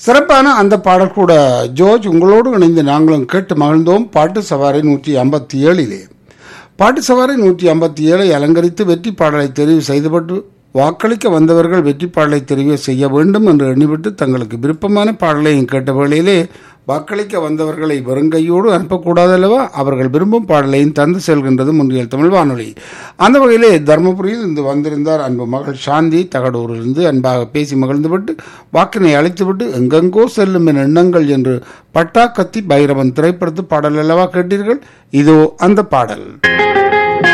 சிறப்பான அந்த பாடல் கூட ஜோர்ஜ் உங்களோடு இணைந்து நாங்களும் கேட்டு மகிழ்ந்தோம். பாட்டு சவாரி 157 பாட்டு சவாரி 157 அலங்கரித்து வெற்றி பாடலை தெரிவு செய்துபட்டு வாக்களிக்க வந்தவர்கள் வெற்றி பாடலை தெரிவு செய்ய வேண்டும் என்று எண்ணிவிட்டு தங்களுக்கு விருப்பமான பாடலையும் கேட்ட வேளையிலே வாக்களிக்க வந்தவர்களை வெறுங்கையோடு அனுப்பக்கூடாதல்லவா, அவர்கள் விரும்பும் பாடலையும் தந்து செல்கின்றது முன்றியல் தமிழ் வானொலி. அந்த வகையிலே தர்மபுரியில் இருந்து வந்திருந்தார் அன்பு மகள் சாந்தி. தகடூரிலிருந்து அன்பாக பேசி மகிழ்ந்துவிட்டு வாக்கினை அழைத்துவிட்டு எங்கெங்கோ செல்லும் என் எண்ணங்கள் என்று பட்டா கத்தி பைரவன் திரைப்படத்து பாடல் அல்லவா கேட்டீர்கள். இதோ அந்த பாடல்.